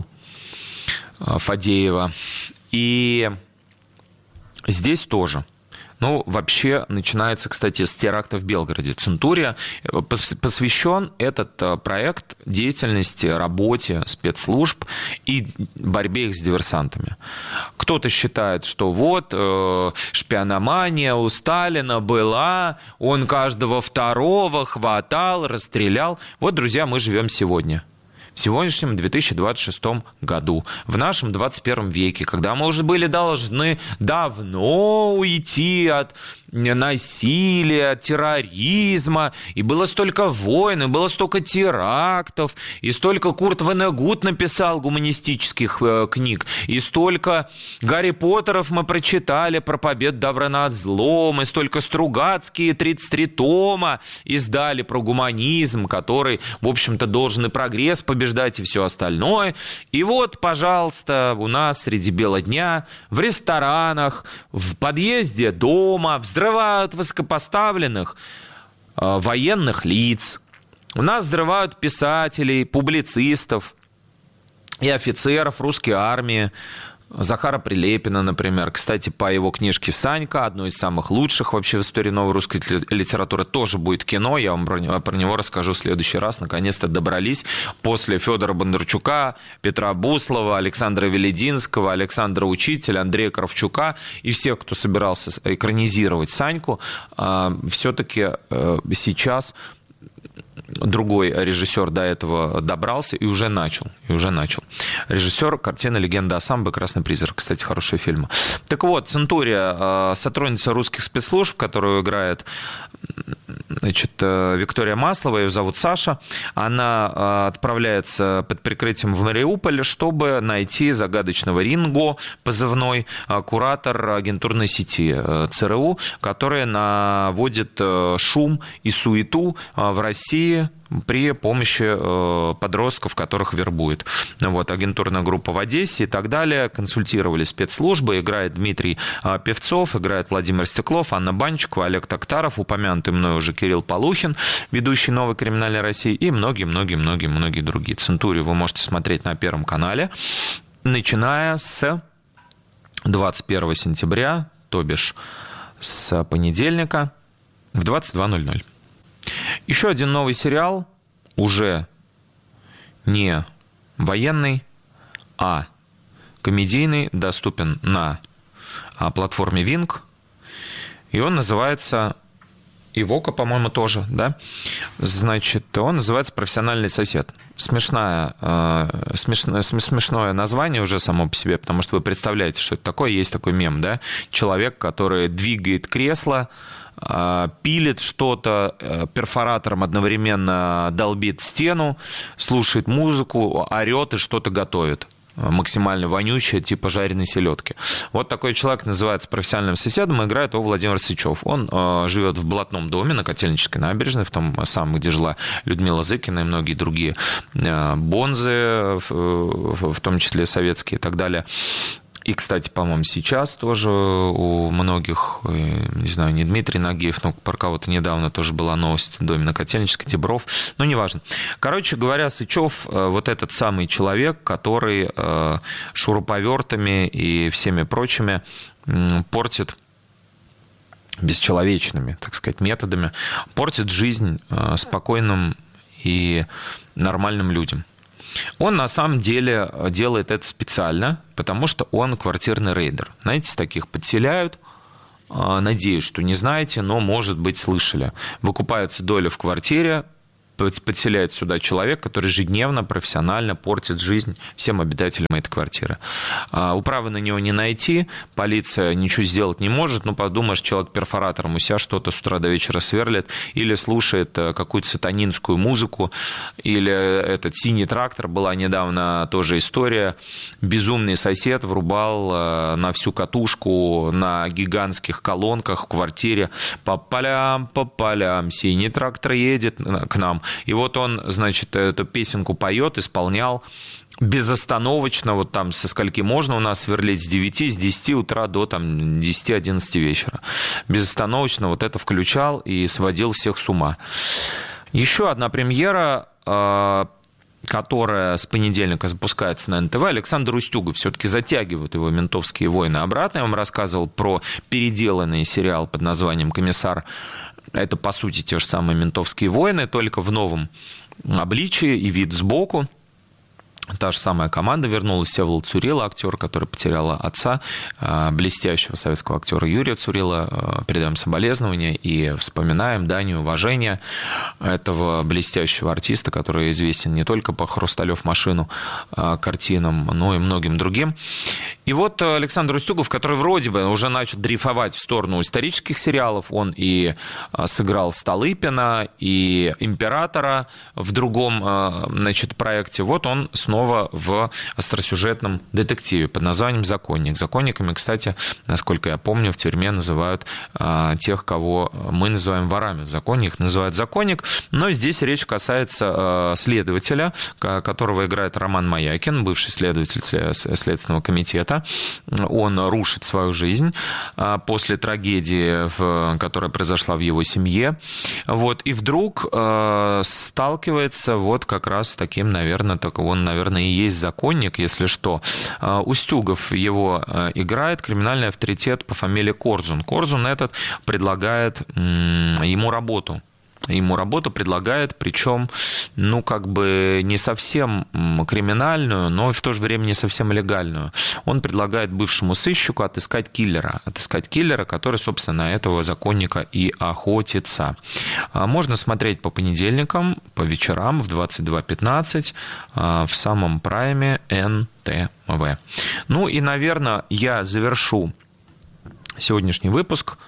Фадеева. И здесь тоже. Ну, вообще, начинается, кстати, с теракта в Белгороде. «Центурия». Посвящен этот проект деятельности, работе спецслужб и борьбе их с диверсантами. Кто-то считает, что вот э, шпиономания у Сталина была, он каждого второго хватал, расстрелял. Вот, друзья, мы живем сегодня. В сегодняшнем две тысячи двадцать шестом году, в нашем двадцать первом веке, когда мы уже были должны давно уйти от насилия, от терроризма, и было столько войн, и было столько терактов, и столько Курт Воннегут написал гуманистических э, книг, и столько Гарри Поттеров мы прочитали про победу добра над злом, и столько Стругацкие тридцать три тома издали про гуманизм, который, в общем-то, должен и прогресс побеждать, и все остальное. И вот, пожалуйста, у нас среди бела дня в ресторанах, в подъезде дома взрывают высокопоставленных э, военных лиц. У нас взрывают писателей, публицистов и офицеров русской армии. Захара Прилепина, например. Кстати, по его книжке «Санька», одной из самых лучших вообще в истории новой русской литературы, тоже будет кино. Я вам про него, про него расскажу в следующий раз. Наконец-то добрались после Федора Бондарчука, Петра Буслова, Александра Велединского, Александра Учителя, Андрея Кравчука и всех, кто собирался экранизировать «Саньку». Все-таки сейчас другой режиссер до этого добрался и уже начал. И уже начал. Режиссер картины «Легенда о самбо» и «Красный призрак». Кстати, хорошие фильмы. Так вот, «Центурия», сотрудница русских спецслужб, которую играет, значит, Виктория Маслова, ее зовут Саша. Она отправляется под прикрытием в Мариуполь, чтобы найти загадочного Ринго, позывной, куратор агентурной сети ЦРУ, который наводит шум и суету в России при помощи подростков, которых вербует. Вот, агентурная группа в Одессе и так далее. Консультировали спецслужбы. Играет Дмитрий Певцов, играет Владимир Стеклов, Анна Банчикова, Олег Токтаров, упомянутый мной уже Кирилл Полухин, ведущий «Новой криминальной России», и многие-многие-многие-многие другие. «Центурию» вы можете смотреть на Первом канале, начиная с двадцать первого сентября, то бишь с понедельника в двадцать два ноль ноль. Еще один новый сериал, уже не военный, а комедийный, доступен на платформе Винк. И он называется И Вока, по-моему, тоже, да? Значит, он называется «Профессиональный сосед». Смешная, э, смешное, смешное название уже само по себе, потому что вы представляете, что это такое. Есть такой мем, да? Человек, который двигает кресло, э, пилит что-то, э, перфоратором одновременно долбит стену, слушает музыку, орет и что-то готовит. Максимально вонючее, типа жареной селедки. Вот такой человек называется профессиональным соседом, и играет его Владимир Сычев. Он э, живет в Блатном доме на Котельнической набережной, в том самом, где жила Людмила Зыкина и многие другие э, бонзы, в, в том числе советские и так далее. И, кстати, по-моему, сейчас тоже у многих, не знаю, не Дмитрий Нагиев, но про кого-то недавно тоже была новость в доме на Котельнической, Тибров, но неважно. Короче говоря, Сычев вот этот самый человек, который шуруповертами и всеми прочими портит, бесчеловечными, так сказать, методами, портит жизнь спокойным и нормальным людям. Он на самом деле делает это специально, потому что он квартирный рейдер. Знаете, таких подселяют, надеюсь, что не знаете, но, может быть, слышали. Выкупается доля в квартире, подселяет сюда человек, который ежедневно, профессионально портит жизнь всем обитателям этой квартиры. Управы на него не найти, полиция ничего сделать не может, ну, подумаешь, человек перфоратором у себя что-то с утра до вечера сверлит, или слушает какую-то сатанинскую музыку, или этот «Синий трактор», была недавно тоже история, безумный сосед врубал на всю катушку на гигантских колонках в квартире по полям, по полям, «Синий трактор едет к нам». И вот он, значит, эту песенку поет, исполнял безостановочно, вот там со скольки можно у нас сверлить, с девяти, с десяти утра до там десяти-одиннадцати вечера. Безостановочно вот это включал и сводил всех с ума. Еще одна премьера, которая с понедельника запускается на эн тэ вэ, Александр Устюгов. Все-таки затягивают его «Ментовские войны» обратно. Я вам рассказывал про переделанный сериал под названием «Комиссар». Это, по сути, те же самые «Ментовские войны», только в новом обличии и вид сбоку. Та же самая команда вернулась. Всеволод Цурила, актер, который потерял отца, блестящего советского актера Юрия Цурила. Передаем соболезнования и вспоминаем дань уважения этого блестящего артиста, который известен не только по «Хрусталев машину» картинам, но и многим другим. И вот Александр Устюгов, который вроде бы уже начал дрейфовать в сторону исторических сериалов, он и сыграл Столыпина, и императора в другом, значит, проекте. Вот он снова в остросюжетном детективе под названием «Законник». Законниками, кстати, насколько я помню, в тюрьме называют а, тех, кого мы называем ворами. В законе их называют законник. Но здесь речь касается а, следователя, которого играет Роман Маякин, бывший следователь Следственного комитета. Он рушит свою жизнь а, после трагедии, в, которая произошла в его семье. Вот, и вдруг а, сталкивается вот как раз с таким, наверное, так он, наверное, и есть законник, если что. Устюгов его играет, криминальный авторитет по фамилии Корзун. Корзун этот предлагает ему работу. Ему работу предлагает, причем, ну, как бы не совсем криминальную, но в то же время не совсем легальную. Он предлагает бывшему сыщику отыскать киллера. Отыскать киллера, который, собственно, на этого законника и охотится. Можно смотреть по понедельникам, по вечерам в двадцать два пятнадцать в самом прайме эн тэ вэ. Ну и, наверное, я завершу сегодняшний выпуск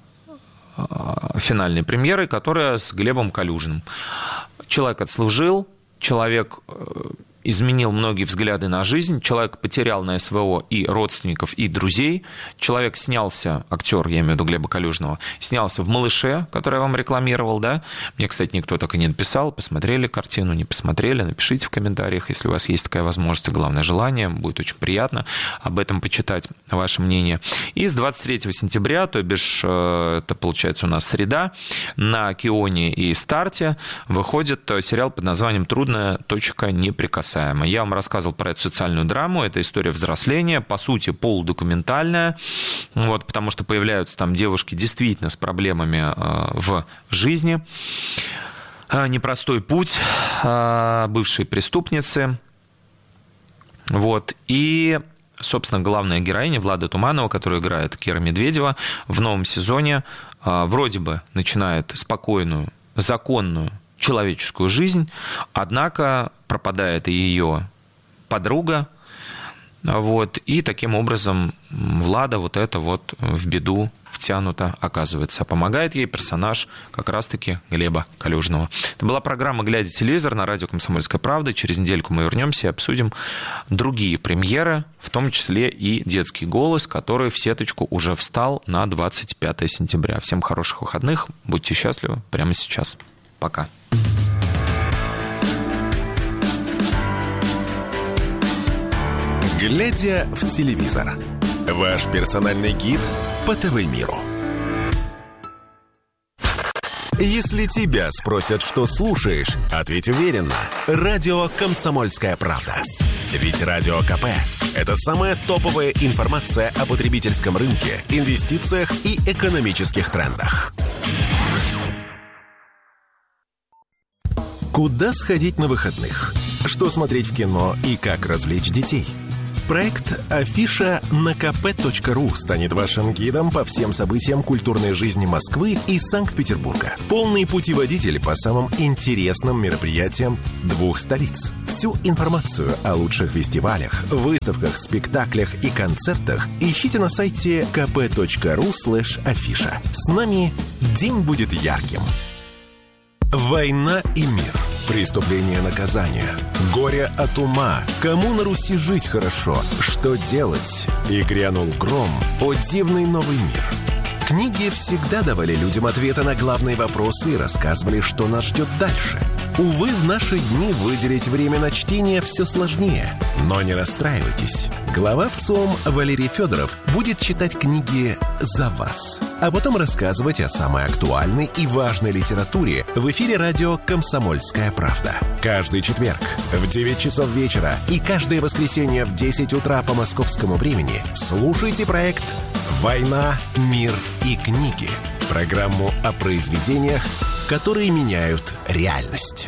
финальной премьеры, которая с Глебом Калюжным. Человек отслужил, человек изменил многие взгляды на жизнь, человек потерял на эс вэ о и родственников, и друзей, человек снялся, актер, я имею в виду Глеба Калюжного, снялся в «Малыше», который я вам рекламировал, да, мне, кстати, никто так и не написал, посмотрели картину, не посмотрели, напишите в комментариях, если у вас есть такая возможность, главное желание, будет очень приятно об этом почитать, ваше мнение. И с двадцать третьего сентября, то бишь, это получается у нас среда, на Кионе и Старте выходит сериал под названием «Трудная точка неприкасаемая». Я вам рассказывал про эту социальную драму, это история взросления, по сути, полудокументальная, вот, потому что появляются там девушки действительно с проблемами в жизни, непростой путь, бывшие преступницы, вот, и... Собственно, главная героиня Влада Туманова, которую играет Кира Медведева, в новом сезоне вроде бы начинает спокойную, законную человеческую жизнь, однако пропадает и ее подруга, вот, и таким образом Влада вот это вот в беду втянута оказывается. Помогает ей персонаж как раз-таки Глеба Калюжного. Это была программа «Глядя телевизор» на радио «Комсомольская правда». Через недельку мы вернемся и обсудим другие премьеры, в том числе и «Детский голос», который в сеточку уже встал на двадцать пятое сентября. Всем хороших выходных, будьте счастливы прямо сейчас. Пока. «Глядя в телевизор» – ваш персональный гид по ТВ-миру. Если тебя спросят, что слушаешь, ответь уверенно. Радио «Комсомольская правда». Ведь Радио КП – это самая топовая информация о потребительском рынке, инвестициях и экономических трендах. Куда сходить на выходных? Что смотреть в кино и как развлечь детей? Проект «Афиша» на ка пэ точка ру станет вашим гидом по всем событиям культурной жизни Москвы и Санкт-Петербурга. Полный путеводитель по самым интересным мероприятиям двух столиц. Всю информацию о лучших фестивалях, выставках, спектаклях и концертах ищите на сайте ка пэ точка ру слэш афиша. С нами день будет ярким. Война и мир. Преступление и наказание. Горе от ума. Кому на Руси жить хорошо? Что делать? И грянул гром. О дивный новый мир. Книги всегда давали людям ответы на главные вопросы и рассказывали, что нас ждет дальше. Увы, в наши дни выделить время на чтение все сложнее. Но не расстраивайтесь. Глава ВЦИОМ Валерий Федоров будет читать книги за вас, а потом рассказывать о самой актуальной и важной литературе в эфире радио «Комсомольская правда». Каждый четверг в девять часов вечера и каждое воскресенье в десять утра по московскому времени слушайте проект «Война, мир и книги». Программу о произведениях, которые меняют реальность.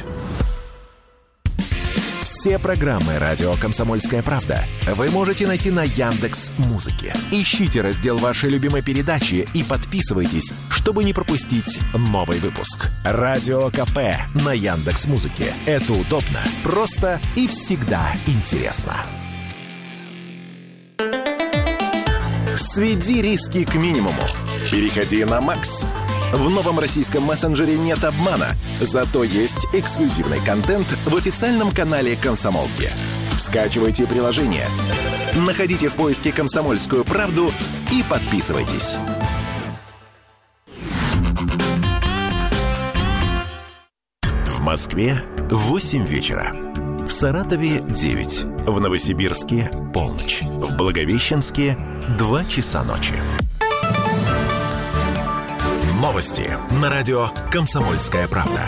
Все программы «Радио Комсомольская правда» вы можете найти на Яндекс.Музыке. Ищите раздел вашей любимой передачи и подписывайтесь, чтобы не пропустить новый выпуск. Радио КП на Яндекс.Музыке. Это удобно, просто и всегда интересно. Сведи риски к минимуму. Переходи на Макс. В новом российском мессенджере нет обмана, зато есть эксклюзивный контент в официальном канале «Комсомолки». Скачивайте приложение, находите в поиске «Комсомольскую правду» и подписывайтесь. В Москве восемь вечера. В Саратове девять. В Новосибирске полночь. В Благовещенске два часа ночи. Новости на радио «Комсомольская правда».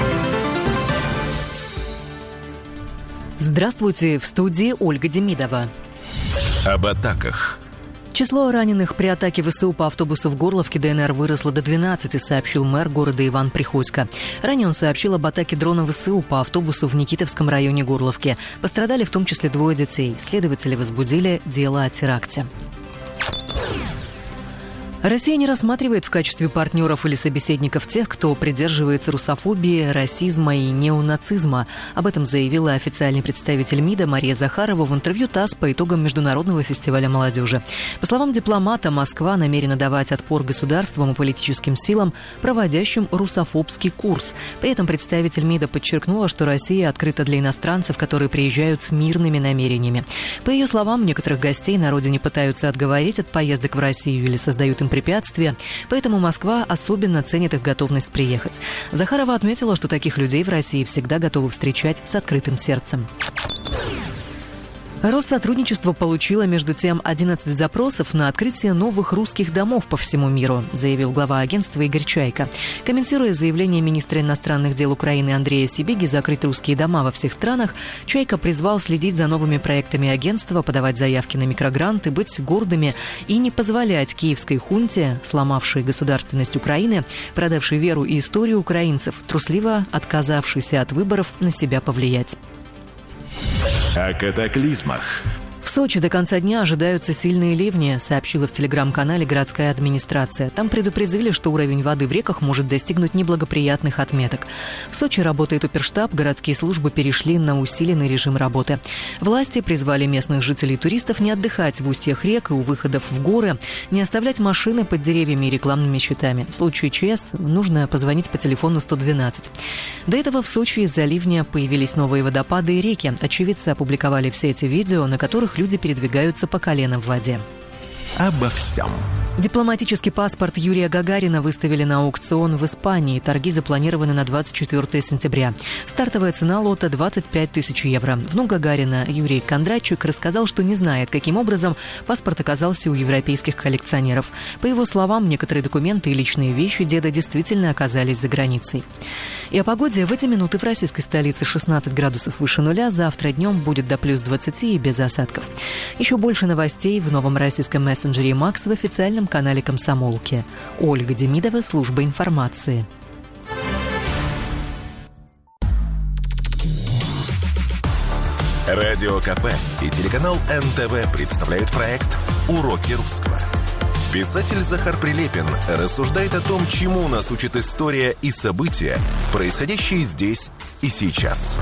Здравствуйте, в студии Ольга Демидова. Об атаках. Число раненых при атаке ВСУ по автобусу в Горловке ДНР выросло до двенадцати, сообщил мэр города Иван Приходько. Ранее он сообщил об атаке дрона ВСУ по автобусу в Никитовском районе Горловки. Пострадали в том числе двое детей. Следователи возбудили дело о теракте. Россия не рассматривает в качестве партнеров или собеседников тех, кто придерживается русофобии, расизма и неонацизма. Об этом заявила официальный представитель МИДа Мария Захарова в интервью ТАСС по итогам Международного фестиваля молодежи. По словам дипломата, Москва намерена давать отпор государствам и политическим силам, проводящим русофобский курс. При этом представитель МИДа подчеркнула, что Россия открыта для иностранцев, которые приезжают с мирными намерениями. По ее словам, некоторых гостей на родине пытаются отговорить от поездок в Россию или создают им препятствия, поэтому Москва особенно ценит их готовность приехать. Захарова отметила, что таких людей в России всегда готовы встречать с открытым сердцем. Россотрудничество получило, между тем, одиннадцать запросов на открытие новых русских домов по всему миру, заявил глава агентства Игорь Чайка. Комментируя заявление министра иностранных дел Украины Андрея Сибиги закрыть русские дома во всех странах, Чайка призвал следить за новыми проектами агентства, подавать заявки на микрогранты, быть гордыми и не позволять киевской хунте, сломавшей государственность Украины, продавшей веру и историю украинцев, трусливо отказавшейся от выборов, на себя повлиять. О катаклизмах. В Сочи до конца дня ожидаются сильные ливни, сообщила в телеграм-канале городская администрация. Там предупредили, что уровень воды в реках может достигнуть неблагоприятных отметок. В Сочи работает оперштаб, городские службы перешли на усиленный режим работы. Власти призвали местных жителей и туристов не отдыхать в устьях рек и у выходов в горы, не оставлять машины под деревьями и рекламными щитами. В случае ЧС нужно позвонить по телефону сто двенадцать. До этого в Сочи из-за ливня появились новые водопады и реки. Очевидцы опубликовали все эти видео, на которых люди передвигаются по колено в воде. Обо всем. Дипломатический паспорт Юрия Гагарина выставили на аукцион в Испании. Торги запланированы на двадцать четвёртое сентября. Стартовая цена лота двадцать пять тысяч евро. Внук Гагарина Юрий Кондратчик рассказал, что не знает, каким образом паспорт оказался у европейских коллекционеров. По его словам, некоторые документы и личные вещи деда действительно оказались за границей. И о погоде. В эти минуты в российской столице шестнадцать градусов выше нуля. Завтра днем будет до плюс двадцати и без осадков. Еще больше новостей в новом российском мессенджере «Макс» в официальном канале «Комсомолки». Ольга Демидова, служба информации. Радио КП и телеканал эн тэ вэ представляют проект «Уроки русского». Писатель Захар Прилепин рассуждает о том, чему нас учит история и события, происходящие здесь и сейчас.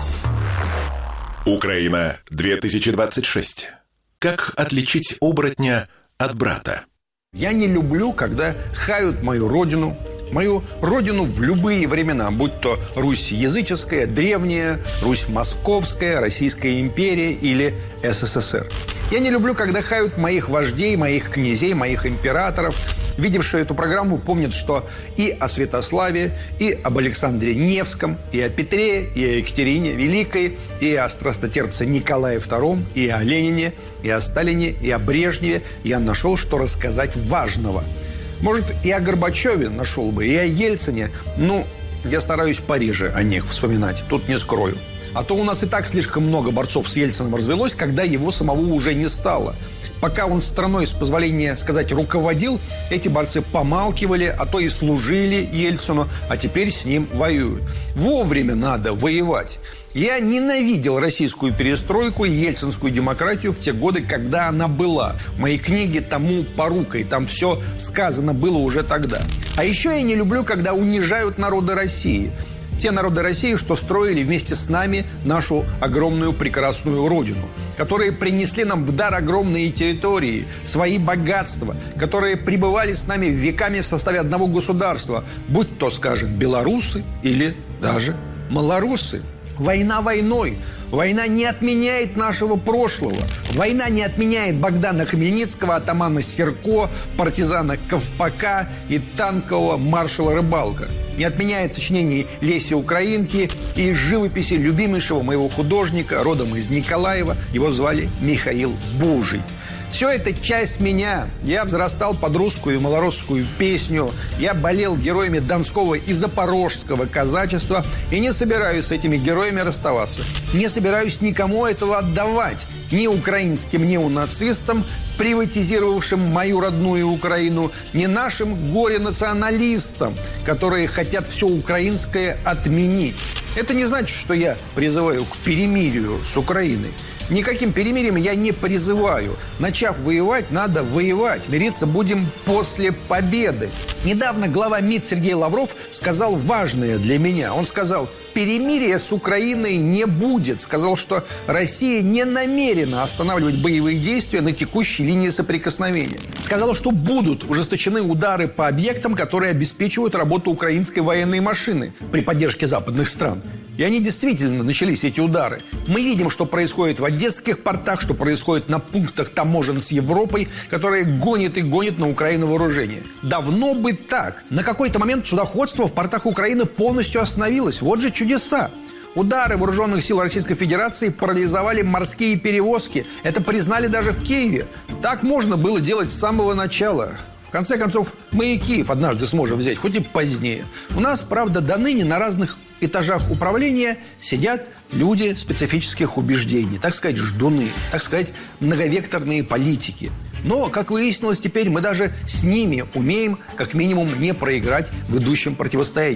Украина, две тысячи двадцать шесть. Как отличить оборотня от брата? Я не люблю, когда хают мою родину, мою родину в любые времена, будь то Русь языческая, древняя, Русь московская, Российская империя или эс эс эс эр. Я не люблю, когда хают моих вождей, моих князей, моих императоров. Видевшие эту программу помнят, что и о Святославе, и об Александре Невском, и о Петре, и о Екатерине Великой, и о страстотерпце Николае втором, и о Ленине, и о Сталине, и о Брежневе я нашел, что рассказать важного. Может, и о Горбачеве нашел бы, и о Ельцине. Ну, я стараюсь пореже о них вспоминать, тут не скрою. А то у нас и так слишком много борцов с Ельциным развелось, когда его самого уже не стало. Пока он страной, с позволения сказать, руководил, эти борцы помалкивали, а то и служили Ельцину, а теперь с ним воюют. Вовремя надо воевать. Я ненавидел российскую перестройку и ельцинскую демократию в те годы, когда она была. Мои книги тому порукой, там все сказано было уже тогда. А еще я не люблю, когда унижают народы России. Те народы России, что строили вместе с нами нашу огромную прекрасную родину, которые принесли нам в дар огромные территории, свои богатства, которые пребывали с нами веками в составе одного государства, будь то, скажем, белорусы или даже малорусы. Война войной. Война не отменяет нашего прошлого. Война не отменяет Богдана Хмельницкого, атамана Серко, партизана Ковпака и танкового маршала Рыбалка. Не отменяет сочинений Леси Украинки и живописи любимейшего моего художника, родом из Николаева. Его звали Михаил Бужий. Все это часть меня. Я взрастал под русскую и малорусскую песню. Я болел героями Донского и Запорожского казачества. И не собираюсь с этими героями расставаться. Не собираюсь никому этого отдавать. Ни украинским неонацистам, приватизировавшим мою родную Украину, ни нашим горе-националистам, которые хотят все украинское отменить. Это не значит, что я призываю к перемирию с Украиной. Никаким перемирием я не призываю. Начав воевать, надо воевать. Мириться будем после победы. Недавно глава МИД Сергей Лавров сказал важное для меня. Он сказал, перемирия с Украиной не будет. Сказал, что Россия не намерена останавливать боевые действия на текущей линии соприкосновения. Сказал, что будут ужесточены удары по объектам, которые обеспечивают работу украинской военной машины при поддержке западных стран. И они действительно начались, эти удары. Мы видим, что происходит в одесских портах, что происходит на пунктах таможен с Европой, которые гонят и гонят на Украину вооружение. Давно бы так. На какой-то момент судоходство в портах Украины полностью остановилось. Вот же чудеса. Удары вооруженных сил Российской Федерации парализовали морские перевозки. Это признали даже в Киеве. Так можно было делать с самого начала. В конце концов, мы и Киев однажды сможем взять, хоть и позднее. У нас, правда, до ныне на разных этажах управления сидят люди специфических убеждений, так сказать, ждуны, так сказать, многовекторные политики. Но, как выяснилось теперь, мы даже с ними умеем, как минимум, не проиграть в идущем противостоянии.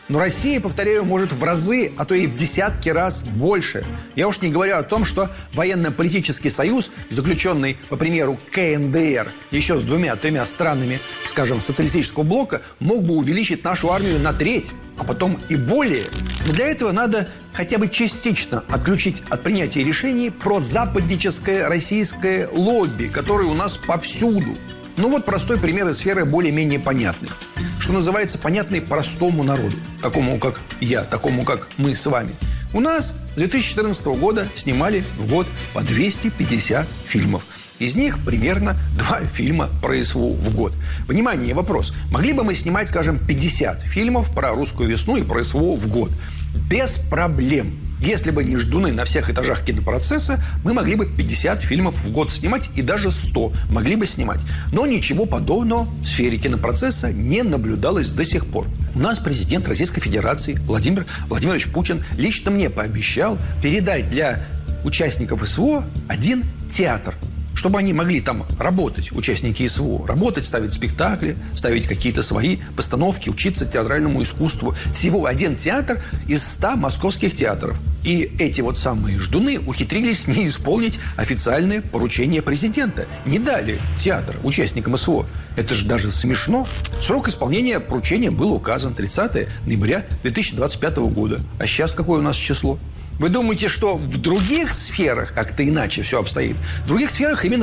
Но Россия, повторяю, может в разы, а то и в десятки раз больше. Я уж не говорю о том, что военно-политический союз, заключенный, по примеру, ка эн дэ эр, еще с двумя-тремя странами, скажем, социалистического блока, мог бы увеличить нашу армию на треть, а потом и более. Но для этого надо хотя бы частично отключить от принятия решений прозападническое российское лобби, которое у нас повсюду. Ну вот простой пример из сферы более-менее понятной. Что называется, понятный простому народу. Такому, как я, такому, как мы с вами. У нас с две тысячи четырнадцатого года снимали в год по двести пятьдесят фильмов. Из них примерно два фильма про СВО в год. Внимание, вопрос. Могли бы мы снимать, скажем, пятьдесят фильмов про русскую весну и про СВО в год? Без проблем. Если бы не ждуны на всех этажах кинопроцесса, мы могли бы пятьдесят фильмов в год снимать и даже сто могли бы снимать. Но ничего подобного в сфере кинопроцесса не наблюдалось до сих пор. У нас президент Российской Федерации Владимир Владимирович Путин лично мне пообещал передать для участников СВО один театр, чтобы они могли там работать, участники СВО, работать, ставить спектакли, ставить какие-то свои постановки, учиться театральному искусству. Всего один театр из ста московских театров. И эти вот самые ждуны ухитрились не исполнить официальное поручение президента. Не дали театр участникам СВО. Это же даже смешно. Срок исполнения поручения был указан тридцатого ноября две тысячи двадцать пятого года. А сейчас какое у нас число? Вы думаете, что в других сферах как-то иначе все обстоит? В других сферах именно